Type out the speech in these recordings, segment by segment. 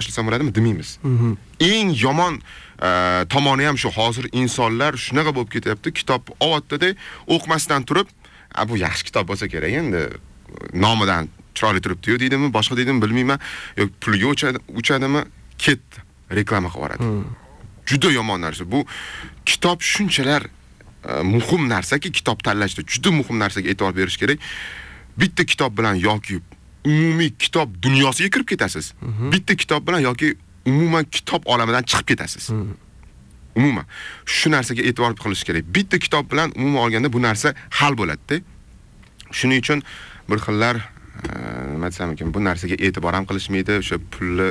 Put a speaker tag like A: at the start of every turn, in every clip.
A: oshirsa bo'ladimi? Demaymiz. Eng yomon tomoni ham shu. Hozir insonlar shunaqa bo'lib ketyapti, kitob ovatda o'qimasdan turib, bu yaxshi kitob bo'lsa kerak endi. Nomidan chiroyli turibdi-yu deydimi, boshqa deydimi bilmayman. Yo'q, pulga uchadimi, ketdi. Reklama qilib yuboradi. Juda yomon narsa. Bu kitob shunchalar muhim narsaki, kitob tanlashda juda muhim narsaga e'tibor berish kerak. Bitta kitob bilan yoki umumiy kitob dunyosiga kirib ketasiz. Bitta kitob bilan yoki umuman kitob olamidan chiqib ketasiz. Umuman shu narsaga e'tibor qilish kerak. Bitta kitob bilan umuman olganda bu narsa hal bo'ladi-da. Shuning uchun bir xillar nima desam ekan, bu narsaga e'tibor ham qilishmaydi, o'sha pulni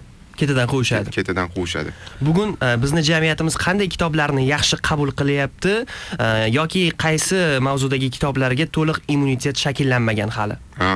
A: ketidan quvishadi.
B: Bugun bizni jamiyatimiz qanday kitoblarni yaxshi qabul qilyapti yoki qaysi mavzudagi kitoblarga to'liq immunitet shakllanmagan hali?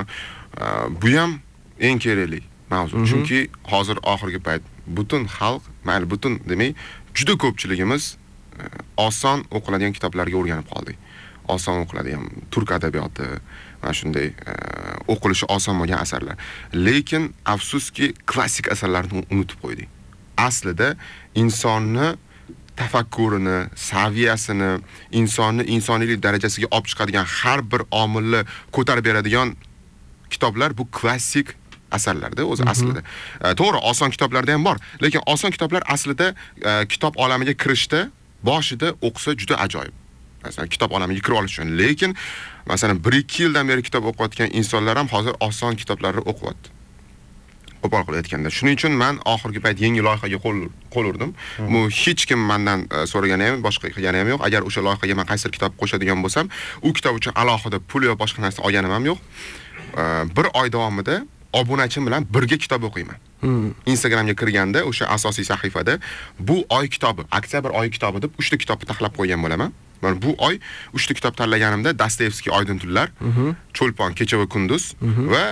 A: Bu ham eng kerakli mavzu. Chunki hozir oxirgi payt butun xalq, mayli butun demay, juda ko'pchiligimiz oson o'qiladigan kitoblarga o'rganib qoldik. Oson o'qiladigan turk adabiyoti, mana shunday o'qilishi oson bo'lgan asarlar. Lekin afsuski klassik asarlarni unutib qo'ydik. Aslida insonni tafakkurini, saviyasini, insonni insoniylik darajasiga olib chiqadigan har bir omilni ko'tarib beradigan kitoblar bu klassik asarlarda o'zi aslida. To'g'ri, oson kitoblarda ham bor, lekin oson kitoblar aslida kitob olamiga kirishda boshida o'qisa juda ajoyib. Masalan, kitob olamiga kirib olish uchun. Lekin masalan 1-2 yildan beri kitob o'qiyotgan insonlar ham hozir oson kitoblarni o'qiyapti. Qo'pol qilib aytganda. Shuning uchun men oxirgi payt yangi loyihaga qo'l urdim. Bu hech kim mendan so'ragani ham, boshqa qilgani ham yo'q. Agar o'sha loyihaga men qaysi kitob qo'shadigan bo'lsam, u kitob uchun alohida pul yo boshqa narsa olganim ham yo'q. Bir oy davomida obunachim bilan birga kitob o'qiyman. Instagramga kirganda o'sha asosiy sahifada bu oy kitobi, oktyabr oyi kitobi deb 3 ta kitobni taxlab qo'ygan bo'laman. Men bu oy 3 ta kitob tanlaganimda Dostoyevskiy Oydin tunlar, Cho'lpon kecha va kunduz va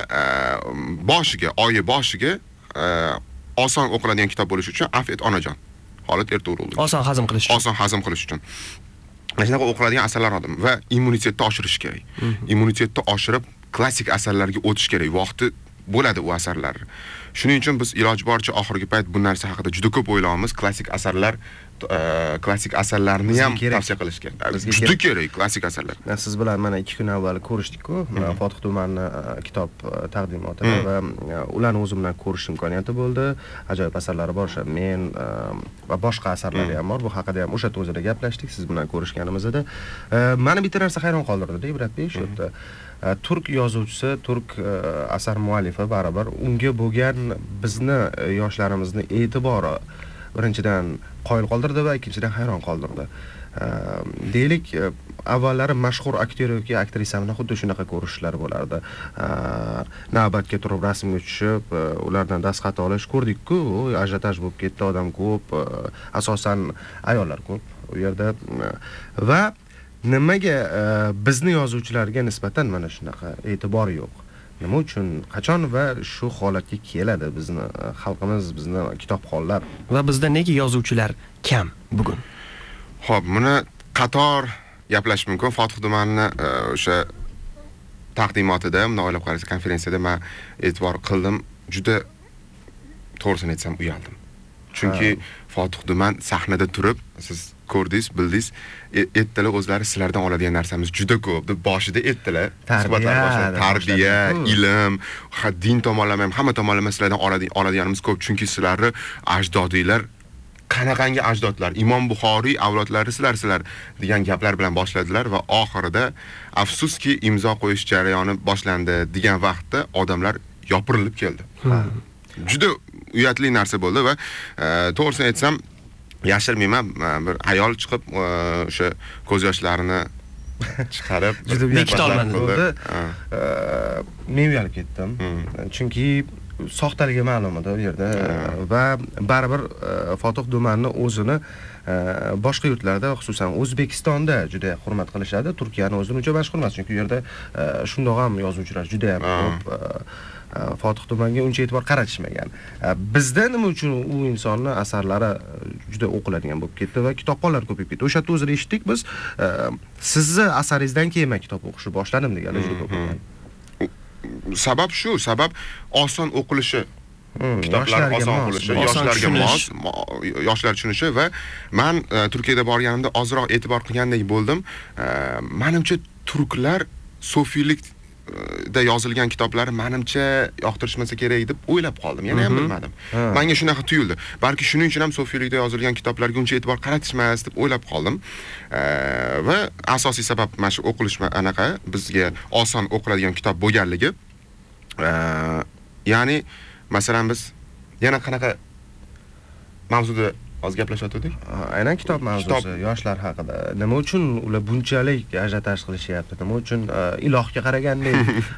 A: boshiga oson o'qiladigan kitob bo'lishi uchun Afv et onajon. Holat erta urildi.
B: Oson hazm
A: qilish uchun. Mana shunaqa o'qiladigan asarlar oldim va immunitetni oshirish kerak. Immunitetni oshirib klassik asarlarga o'tish kerak. Vaqti bo'ladi u asarlar. Shuning uchun biz iloji boricha oxirgi payt bu narsa haqida juda ko'p o'ylaymiz. Klassik asarlarni ham tavsiya qilish kerak. Juda kerak klassik asarlar.
C: Siz bilan mana 2 kun avval ko'rishdik-ku, Fotih tumani kitob taqdimotida va ularni o'zim bilan ko'rish imkoniyati bo'ldi. Ajoyib asarlari bor. Men va boshqa asarlari ham bor. Bu haqida ham o'sha o'zida gaplashdik siz bilan ko'rishganimizda. Meni bitta narsa hayron qoldirdi-da, Ibratbek, shu yerda. Turk yozuvchisi, turk asar muallifi baribir unga bo'lgan bizni yoshlarimizni e'tibori birinchidan qoyil qoldirdi va ikkinchidan hayron qoldirdi. Deylik, avvallari mashhur aktyor yoki aktrisalarni xuddi shunaqa ko'rishlar bo'lardi. Navbatga turib rasmga tushib, ulardan dastxat olish ko'rdik-ku, ajiotaj bo'lib ketdi, odam ko'p, asosan ayollar ko'p u yerda va nimaga bizni yozuvchilarga nisbatan mana shunaqa e'tibor yo'q? Nima uchun, qachon va shu holatga keladi bizni xalqimiz, bizni kitobxonlar
B: va bizda nega yozuvchilar kam bugun?
A: Xo'p, buni qator gaplash mumkin. Fotih tumani o'sha taqdimotida, unda o'ylab qarasa konferensiyada men e'tibor qildim. Juda to'g'risini aytsam uyaldim. Chunki Fotih tuman sahnada turib, siz ko'rdingiz, bildingiz, aytdilar o'zlari sizlardan oladigan narsamiz juda ko'p deb boshida aytdilar. Tarbiya, ilm, din tomonlama ham hamma tomonlama sizlardan oladiganimiz ko'p, chunki sizlarni ajdodinglar qanaqangi ajdodlar, Imom Buxoriy avlodlari sizlar degan gaplar bilan boshladilar va oxirida afsuski imzo qo'yish jarayoni boshlandi degan vaqtda odamlar yopirilib keldi. Juda uyatli narsa bo'ldi va to'g'risini aytsam, yashirmayman, bir ayol chiqib o'sha ko'z yoshlarini chiqarib
B: juda bekitolmadi
C: bo'ldi. Men uyalib ketdim. Chunki soxtaligi ma'lum edi u yerda va baribir Fotih tumani o'zini boshqa yurtlarda, xususan O'zbekistonda juda hurmat qilishadi. Turkiyani o'zini uncha mashhur emas, chunki u yerda shundoq ham yozuvchilar juda ham ko'p. Fotih tumanga uncha e'tibor qaratishmagan. Bizda nima uchun u insonning asarlari juda o'qiladigan bo'lib ketdi va kitobxonlar ko'payib ketdi. O'sha yerda o'zida eshitdik biz, sizni asaringizdan keyin men kitob o'qishni boshladim deganlar juda ko'p bo'lgan.
A: Sabab oson o'qilishi kitoblar oson bo'lishi, yoshlarga mos, yoshlar tushunishi va men Turkiyaga borganimda ozroq e'tibor qilgandek bo'ldim. Menimcha turklar sofiylik da yozilgan kitoblari menimcha yoqtirishmasa kerak deb o'ylab qoldim. Yana ham bilmadim. Menga shunaqa tuyuldi. Balki shuning uchun ham sofiylikda yozilgan kitoblarga uncha e'tibor qaratishmas deb o'ylab qoldim. Va asosiy sabab mana shu o'qilish anaqa bizga oson o'qiladigan kitob bo'lganligi. Ya'ni masalan biz yana qanaqa mavzuda oz gaplashyaptik?
C: Aynan kitob mavzusi, yoshlar haqida. Nima uchun ular bunchalik ajiotaj qilishyapti? Nima uchun ilohga qaragandek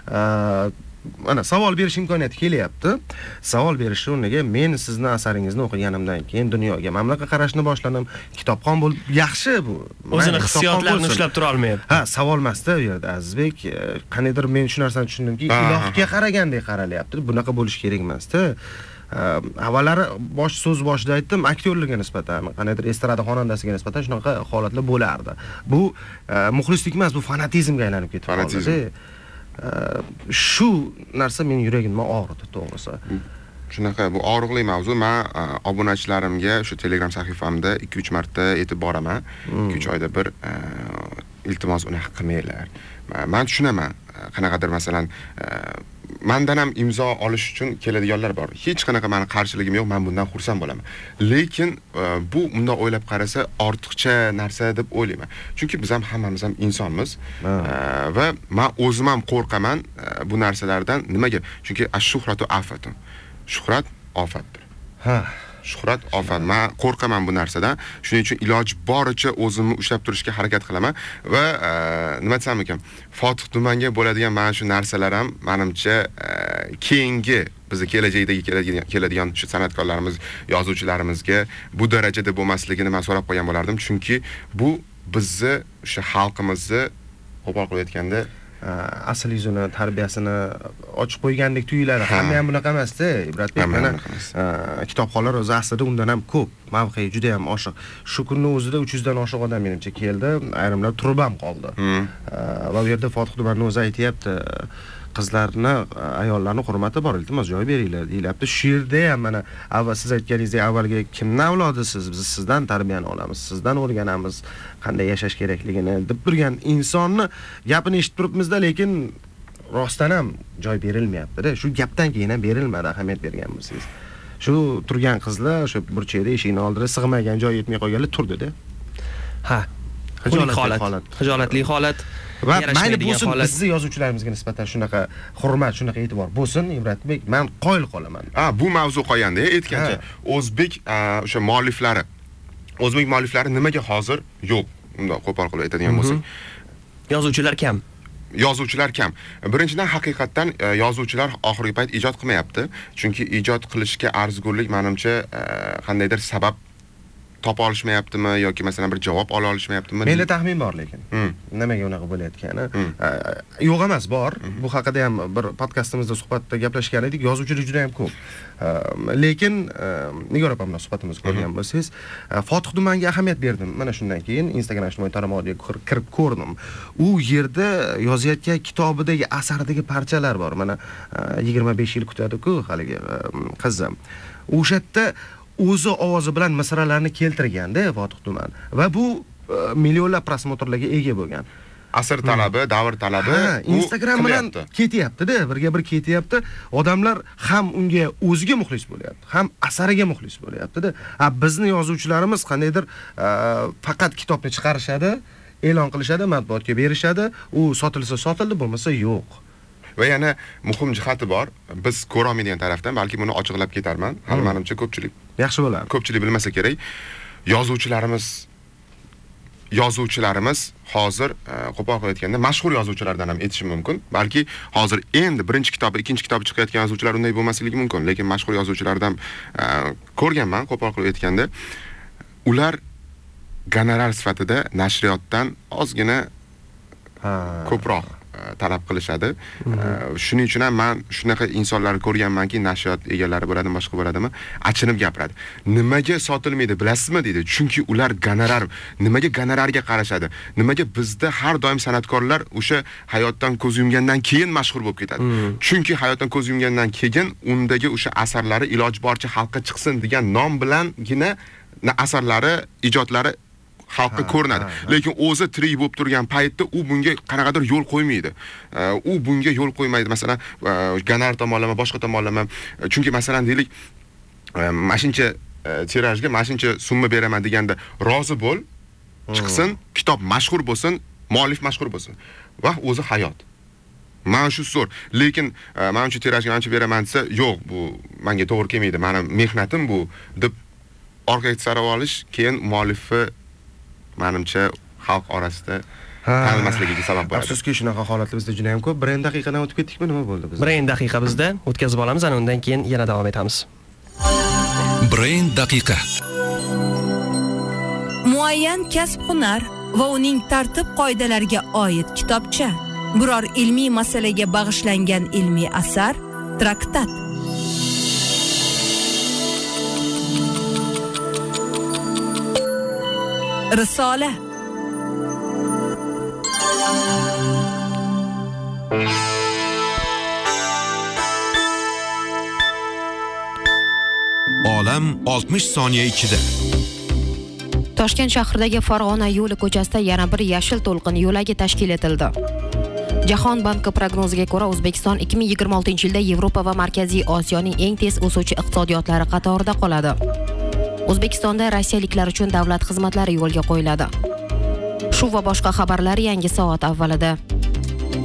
C: mana savol berish imkoniyati kelyapti. Savol berish o'rniga men sizni asaringizni o'qiganimdan keyin dunyoga mamlaqa qarashni boshladim. Kitobxon bo'lib yaxshi bu.
B: O'zini hissiyotlarini ushlab tura olmayapti.
C: Ha, savol emasda u yerda Azizbek, qaniydir men shu narsani tushundimki, ilohga qaragandek qaralyapti. Bunaqa bo'lish kerak emasda. Avvallari so'z boshida aytdim, aktyorlarga nisbatan, qaniydir estrada xonandasiga nisbatan shunaqa holatlar bo'lardi. Bu muxlislik emas, bu fanatizmga aylanib ketib qoldi. Shu narsa mening yuragimni og'ridi, to'g'risi.
A: Shunaqa bu og'riqli mavzu. Men obunachilarimga shu Telegram sahifamda 2-3 marta aytib boraman. 2-3 oyda bir iltimos unaqa qilmanglar. Men tushunaman. Qanaqadir masalan mendan ham imzo olish uchun keladiganlar bor. Hech qanaqa meni qarshiligim yo'q, men bundan xursand bo'laman. Lekin bu bunday o'ylab qarasa ortiqcha narsa deb o'ylayman. Chunki biz ham hammamiz ham insonmiz va men o'zim ham qo'rqaman bu narsalardan. Nimaga? Chunki ash-shuhratu afatun. Shuhrat ofatdir.
C: Ha,
A: shuhrat ofat. Men qo'rqaman bu narsadan. Shuning uchun iloji boricha o'zimni ushlab turishga harakat qilaman va nima desam ekan, Fotih tumanga bo'ladigan mana shu narsalar ham menimcha keyingi bizni kelajakdagi keladigan shu san'atkorlarimiz, yozuvchilarimizga bu darajada bo'lmasligini men so'rab qo'ygan bo'lardim. Chunki bu bizni o'sha xalqimizni qo'pol qilib aytganda
C: asl yuzini, tarbiyasini ochib qo'ygandek tuyuladi. Hamma ham bunaqa emas-da, Ibratbek. Mana kitobxonlar o'zi aslida undan ham ko'p, mavqei juda ham oshiq. Shu kunning o'zida 300 dan oshiq odam menimcha keldi, ayrimlar turib ham qoldi. Va bu yerda Fotih tumanining o'zi aytayapti, qizlarni, ayollarni hurmati bor, iltimos joy beringlar deyapti. Shu yerda ham mana avval siz aytganingizdek avvalgi kimning avlodisiz? Biz sizdan tarbiyani olamiz, sizdan o'rganamiz qanday yashash kerakligini deb turgan insonni gapini eshitib turibmizda, lekin rostdan ham joy berilmayapti-da. Shu gapdan keyin ham berilmadi, ahamiyat bergan bo'lsangiz. Shu turgan qizlar o'sha burchakda eshikni oldida sig'magan, joy yetmay qolganlar turdi-da.
B: Ha, hijolatli holat.
C: Va mayli bo'lsin, bizni yozuvchilarimizga nisbatan shunaqa hurmat, shunaqa e'tibor bo'lsin, Ibratbek, men qoyil qolaman.
A: Bu mavzu qo'yanda aytgancha, o'zbek o'sha mualliflari, o'zbek mualliflari nimaga hozir yo'q? Unda qo'pol qilib aytadigan bo'lsak,
B: yozuvchilar kam.
A: Yozuvchilar kam. Birinchidan haqiqatdan yozuvchilar oxirgi payt ijod qilmayapti. Chunki ijod qilishga arzigulik menimcha qandaydir sabab topa olishmayaptimi yoki masalan bir javob ola olishmayaptimi?
C: Menda taxmin bor lekin. Nimaga unaqa bo'layotgani? Yo'q emas, bor. Bu haqida ham bir podkastimizda suhbatda gaplashgan edik. Yozuvchilar juda ham ko'p. Lekin Nigor opam bilan suhbatimizni ko'rgan bo'lsangiz, Fotih tumaniga ahamiyat berdim. Mana shundan keyin Instagram ijtimoiy tarmoqlarga kirib ko'rdim. U yerda yozayotgan kitobidagi asardagi parchalar bor. Mana 25 yil kutadi-ku haligi qizim. O'sha yerda o'zi ovozi bilan misralarni keltirganda Fotih tuman va bu millionlab prosmotrlarga ega bo'lgan.
A: Asr talabi, davr talabi,
C: Instagram bilan ketyapti-da, birga-bir ketyapti. Odamlar ham unga o'ziga muxlis bo'lyapti, ham asariga muxlis bo'lyapti-da. Bizni yozuvchilarimiz qandaydir faqat kitobni chiqarishadi, e'lon qilishadi, matbuotga berishadi, u sotilsa sotildi, bo'lmasa yo'q.
A: Va yana muhim jihati bor. Biz ko'ra olmaydigan tarafdan, balki buni ochiqlab ketarman. Hali menimcha ko'pchilik
C: yaxshi bo'ladi.
A: Ko'pchilik bilmasa kerak. Yozuvchilarimiz hozir qo'pol qilib aytganda mashhur yozuvchilardan ham aytishim mumkin. Balki hozir endi birinchi kitobi, ikkinchi kitobi chiqayotgan yozuvchilar unday bo'lmasligi mumkin, lekin mashhur yozuvchilardan ko'rganman qo'pol qilib aytganda, ular gonorar sifatida nashriyotdan ozgina ko'proq talab qilishadi. Shuning uchun ham men shunaqa insonlarni ko'rganmanki, nashriyot egalari bo'ladimi, boshqa bo'ladimi, achinib gapiradi. Nimaga sotilmaydi bilasizmi deydi. Chunki ular gonorar, nimaga gonorarga qarashadi? Nimaga bizda har doim san'atkorlar o'sha hayotdan ko'z yumgandan keyin mashhur bo'lib ketadi? Chunki hayotdan ko'z yumgandan keyin undagi o'sha asarlari iloji boricha xalqqa chiqsin degan nom bilangina asarlari, ijodlari xalqqa ko'rinadi. Lekin o'zi tirik bo'lib turgan paytda u bunga qanaqadir yo'l qo'ymaydi. U bunga yo'l qo'ymaydi. Masalan, gonorar tomonlama, boshqa tomonlama. Chunki masalan deylik, mashincha tirajga mashincha summa beraman deganda rozi bo'l, chiqsin, kitob mashhur bo'lsin, muallif mashhur bo'lsin. Va o'zi hayot. Men shu zo'r. Lekin men shu tirajga ancha beraman desa, yo'q, bu menga to'g'ri kelmaydi. Mening mehnatim bu deb orqaga sarab olish, keyin muallifni menimcha xalq orasida tanilmasligiga sabab bo'ladi.
C: Afsuski shunaqa holatlar bizda juda ham ko'p. Bir daqiqadan o'tib ketdikmi, nima bo'ldi bizda?
B: Bir daqiqa bizda o'tkazib olamiz, ana undan keyin yana davom etamiz.
D: Brain daqiqa.
E: Muayyan kasb-hunar va uning tartib-qoidalariga oid kitobcha, biror ilmiy masalaga bag'ishlangan ilmiy asar, traktat. Risola.
D: Olam 60 soniya ichida.
F: Toshkent shahridagi Farg'ona yo'li ko'chasida yana bir yashil to'lqin yo'lagi tashkil etildi. Jahon banki prognoziga ko'ra, O'zbekiston 2026-yilda Yevropa va Markaziy Osiyoning eng tez o'suvchi iqtisodiyotlari qatorida qoladi. O'zbekistonda rossiyaliklar uchun davlat xizmatlari yo'lga qo'yiladi. Shu va boshqa xabarlar yangi soat avvalida.